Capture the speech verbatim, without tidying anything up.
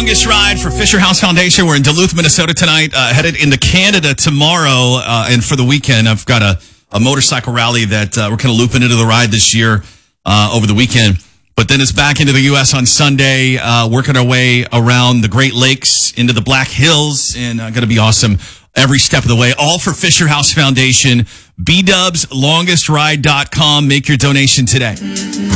longest ride for Fisher House Foundation. We're in Duluth, Minnesota tonight, uh, headed into Canada tomorrow. Uh, and for the weekend, I've got a, a motorcycle rally that uh, we're kind of looping into the ride this year uh, over the weekend. But then it's back into the U S on Sunday, uh, working our way around the Great Lakes into the Black Hills, and uh, going to be awesome every step of the way. All for Fisher House Foundation. B Dubs Longest Ride dot com. Make your donation today.